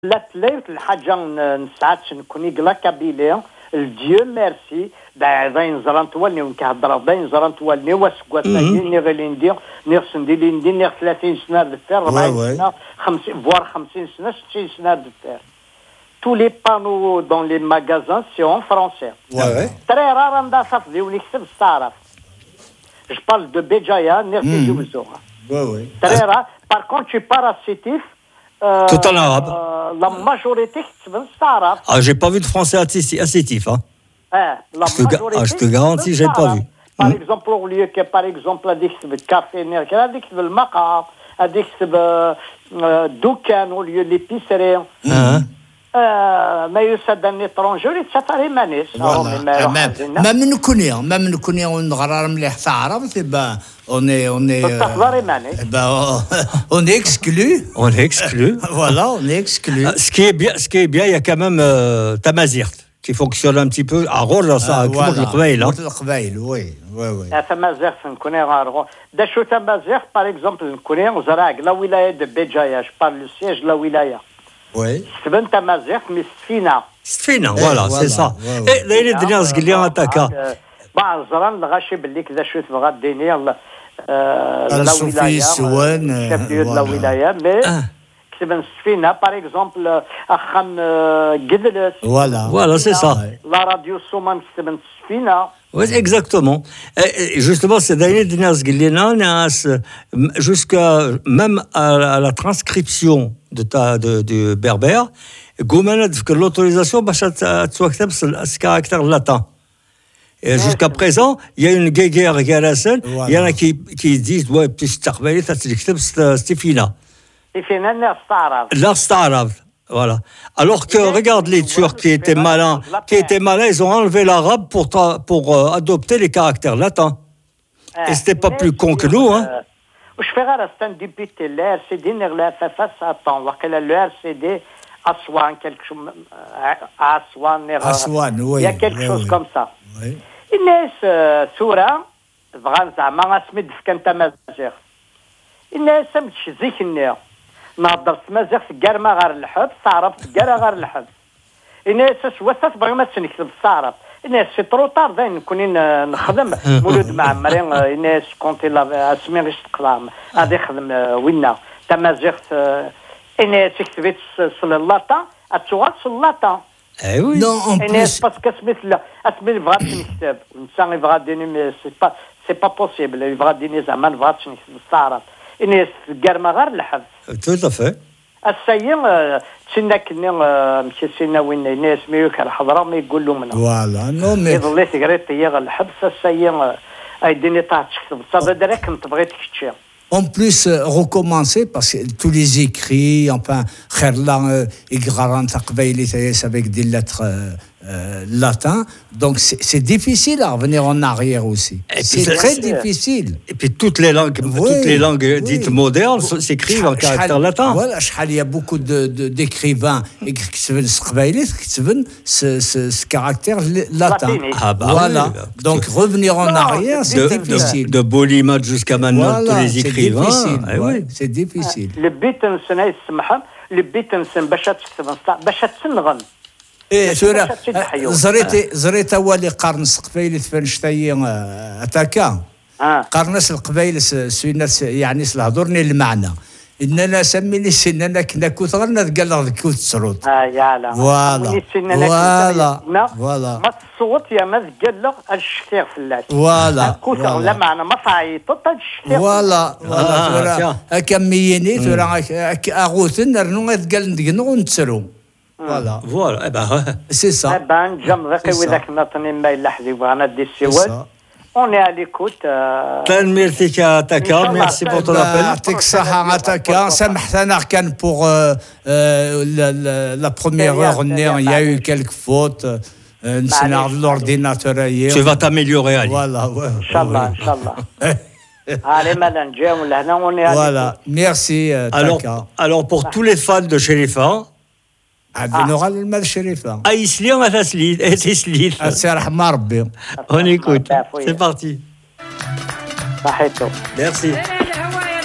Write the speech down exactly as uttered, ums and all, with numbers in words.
لا تلايت الحاجة نسعات نكوني قلا كابيليا الديو ميرسي دا داين زران تولني ونكهضر داين زران تولني واسكوات ني غالي ندير نيغس ندير لي ندير نيغ ثلاثين سنة دفير أربعين سنة خمسين فوار خمسين سنة ستين سنة دفير. Tous les panneaux dans les magasins c'est en français. Ouais. Très rare ندا صافدي ونكتب الصرف. Je parle de Béjaïa, Nerfi Jouzoura. Ouais, ouais. Très rare. Par contre, tu pars à Sétif. Euh, Tout en arabe. Euh, la majorité, c'est arabe. Ah, j'ai pas vu de français assétif, hein. hein la je, te, ah, je te garantis, j'ai pas vu. Par mm. exemple, au lieu que, par exemple, هذيك تكتب الكافي نيرك هذيك تكتب المقهى هذيك تكتب الدكان au lieu l'épicerie. ما يسد ان étranger يتسافر مانيس. ما من كوني ما من كوني ونغرر مليح تعرف تبا on est on est euh, ben, on est exclu on est exclu voilà on est exclu ce qui est bien ce qui est bien il y a quand même euh, Tamazirt qui fonctionne un petit peu à Roger ça comme le Qbaïl hein le Qbaïl oui oui oui Tamazirt نكوني غار دا شو Tamazirt par exemple نكوني زراق لا ولايه de Béjaïa je parle le siège la wilaya. Oui. C'est Tamazirt mais Sfina. Sfina voilà c'est ça et là il est dernier ce qu'il y a attaqué بعض الزران الغاشي باللي كذا شو تبغى ديني لا ولايه سوان شبيو لا ولايه مي كتب السفينه باغ اكزومبل اخان قدلت voilà voilà c'est ça la radio Souman كتب السفينه. Oui, exactement. Et justement, c'est d'ailleurs jusqu'à même à la transcription de ta de, de berbère, que l'autorisation ce caractère latin. Et jusqu'à présent, il y a une guerre guerre il y en a qui qui disent ouais, tu t'arrêtes, c'est Stifina. Stifina, l'Astarab. L'Astarab. Voilà. Alors que regarde les Turcs qui étaient malins, qui étaient malins, ils ont enlevé l'arabe pour pour euh, adopter les caractères latins. Et c'était pas plus con que nous, hein. وش في غير استن ديبيتي لا سي دي نغلا فاس اتون وقيلا لو ار سي دي اسوان كلك شو اسوان اسوان وي يا كلك شوز كوم سا الناس سوره بغا زعما اسمي دفكان تمازيغ الناس مش زيك الناس نهضر تمازيغ في كارما غير الحبس تعرف كارا غير الحبس الناس وسط بغي ما تنكتب الصعرف الناس سي ترو طار داين كوني نخدم مولود معمرين الناس كونتي لا اسمي غير تقلام غادي يخدم وينا تمازيغ الناس كتبت اللطا اتوغات اللطا اي وي نو اون الناس باسكو سميت لا اسمي بغات نكتب نسان بغا ديني سي با سي با بوسيبل بغا ديني زعما بغات نكتب الصعرف الناس كارما غير الحبس tout à fait السيين تسنى كني مشي سينا وين الناس ميوك الحضره ما يقول له منها فوالا نو مي يضل سيغريت هي غير الحبس السيين ايديني طاح تكتب صافي درك كنت بغيت تكتشي. En plus, euh, recommencer, parce que tous les écrits, enfin, Kherlan et Garant avec des lettres euh, euh, latins, donc c'est, c'est difficile à revenir en arrière aussi. Et c'est puis, très c'est, difficile. Et puis toutes les langues, oui, toutes les langues oui. dites modernes s'écrivent en caractère latin. Voilà, il y a beaucoup de, de, d'écrivains qui écrivent ce, ce, ce caractère latin. Ah bah voilà. Oui. Donc revenir en non, arrière, c'est de, difficile. De, de Bolimad jusqu'à maintenant, voilà, tous les écrivains. C'est difficile. Ah, oui. C'est difficile. Le but نسنا يسمحهم le but نسن باش تكتب باش تنغم. ايه سورة زريتي زريت اول قرن قبيل فنشتي اتاكا قرنس القبيل سوينا يعني الهضرني المعنى اننا سميني سننا كنا كثرنا قال لك كنت تسرود اه يا لا فوالا فوالا فوالا ما تصوت يا ما قال له الشتير فلاش فوالا كثر لا معنى ما تعيطوا الشتير فوالا فوالا كميني ثورا اغوثن رنو قال نقنو نتسرو Voilà. Voilà. Eh ben, c'est ça. Eh ben, j'aime bien. On est à l'écoute. Merci Taka, merci pour ton appel. Taka, Samhtana Khan pour euh, euh, la, la, la première heure, il y a eu quelques fautes. Euh, l'ordinateur hier. Tu vas t'améliorer, Ali. Voilà, ouais. Inch'Allah, Inch'Allah. Allez, madame, on est à voilà. Merci, euh, alors, Taka. alors, pour tous les fans de Sherifa, عندنا غير المال شريفة أي سليم هذا سليل أي سليل السي رحمة ربي on écoute c'est parti صحيتو merci